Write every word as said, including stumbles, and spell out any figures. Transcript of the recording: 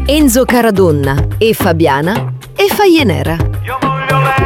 Enzo Caradonna e Fabiana e Fayenera. Io voglio lei.